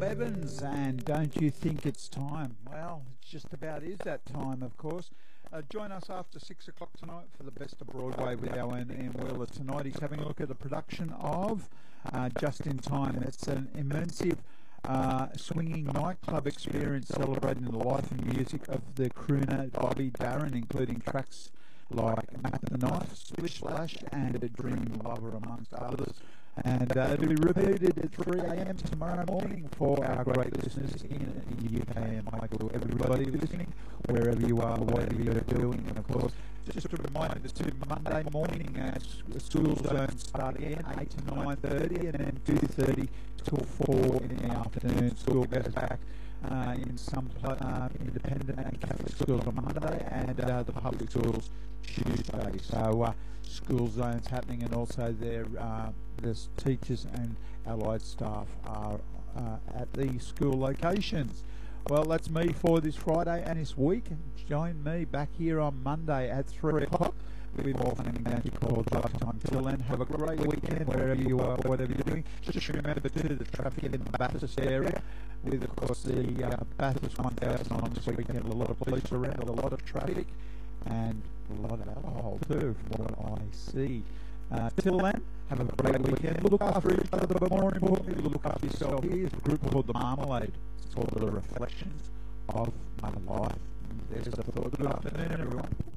Evans, and don't you think it's time? Well, it just about is that time, of course. Join us after 6 o'clock tonight for the Best of Broadway with our own Ian Wheeler. Tonight he's having a look at the production of Just in Time. It's an immersive swinging nightclub experience celebrating the life and music of the crooner Bobby Darin, including tracks like Matt the Knife, Splish Splash, and A Dream Lover, amongst others. And it'll be repeated at 3 a.m. tomorrow morning for our great listeners in the UK and Michael, everybody listening, wherever you are, whatever you're doing. And of course, just a reminder, Monday morning school zones start again, 8 to 9:30, and then 2:30 till 4 in the afternoon. School goes back in some independent and Catholic schools on Monday, and the public schools Tuesday. So school zones happening, and also the teachers and allied staff are at the school locations. Well, that's me for this Friday and this week. Join me back here on Monday at 3 o'clock with more fun and magic called Drive Time. Till then, have a great weekend wherever you are, whatever you're doing. Just remember to the traffic in the Bathurst area, with of course the Bathurst 1000 on this weekend. A lot of police around, a lot of traffic, and a lot of alcohol too, from what I see. Till then, have a great weekend. Look after each other, but more importantly, look after yourself. Here's a group called The Marmalade. It's called The Reflections of My Life. There's a thought. Good afternoon, everyone.